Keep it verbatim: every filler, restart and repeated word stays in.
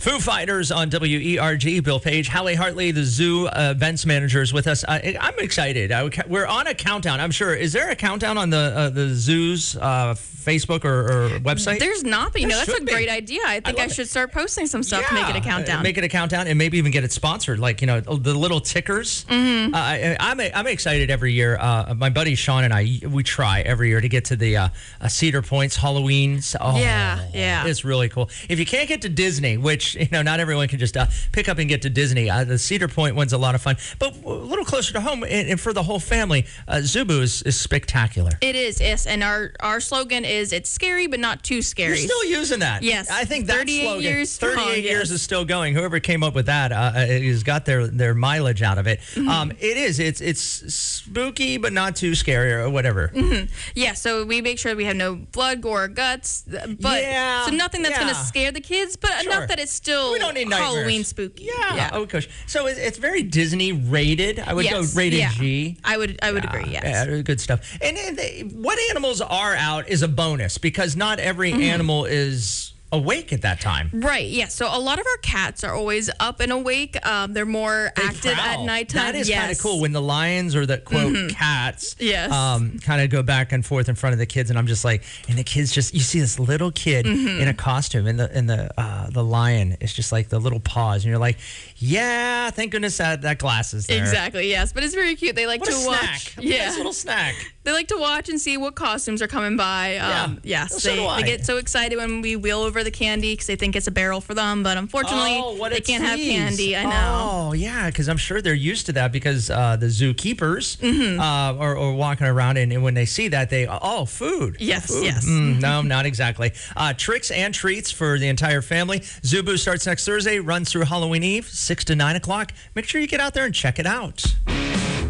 Foo Fighters on W E R G. Bill Page, Hallie Hartley, the zoo uh, events manager, is with us. I, I'm excited. I, we're on a countdown. I'm sure. Is there a countdown on the uh, the zoo's uh, Facebook or, or website? There's not, but you There know, that's a should be. great idea. I think I I, love should it. start posting some stuff to make it a Uh, countdown. make it a countdown, and maybe even get it sponsored. Like, you know, the little tickers. Mm-hmm. uh, I, I'm I'm excited every year. Uh, my buddy Sean and I, we try every year to get to the uh, uh, Cedar Point's Halloween. So, oh, Yeah, yeah. It's really cool. If you can't get to Disney, which, you know, not everyone can just uh, pick up and get to Disney, uh, the Cedar Point one's a lot of fun. But a little closer to home, and, and for the whole family, uh, Zubu is, is spectacular. It is, yes. And our, our slogan is, it's scary, but not too scary. You're still using that. Yes. I think that thirty-eight slogan, years strong, thirty-eight years yes. is still going. Whoever came up with that uh, has got their, their mileage out of it. Mm-hmm. Um, it is. It's it's spooky, but not too scary or whatever. Mm-hmm. Yeah, so we make sure we have no blood, gore, or guts. But Yeah, so nothing that's yeah. going to scare the kids, but Sure. enough that it's still We don't need nightmares. Halloween spooky. Yeah. Oh gosh. So it's, it's very Disney rated. I would Yes, go rated yeah. G. I would I would agree, yes. Yeah, good stuff. And, and they, what animals are out is a bonus because not every Mm-hmm. animal is awake at that time. Right, yeah. So a lot of our cats are always up and awake. Um, they're more They active at prowl. nighttime. That is yes. kind of cool when the lions or the quote cats Yes. um, kind of go back and forth in front of the kids, and I'm just like, and the kids just you see this little kid in a costume, and the and the uh, the lion is just like the little paws, and you're like, yeah, thank goodness that that glass is there. Exactly, yes. But it's very cute. They like What to a watch. snack! Yeah. Nice little snack. They like to watch and see what costumes are coming by. Um, Yeah. Yes, So they, do I. they get so excited when we wheel over the candy because they think it's a barrel for them. But unfortunately, Oh, what a they can't have tease. candy. I know. Oh, yeah, because I'm sure they're used to that because uh, the zookeepers Mm-hmm. uh, are, are walking around, and, and when they see that, they, oh, food. Yes, Food. yes. Mm, no, not exactly. Uh, tricks and treats for the entire family. Zubu starts next Thursday, runs through Halloween Eve, six to nine o'clock. Make sure you get out there and check it out.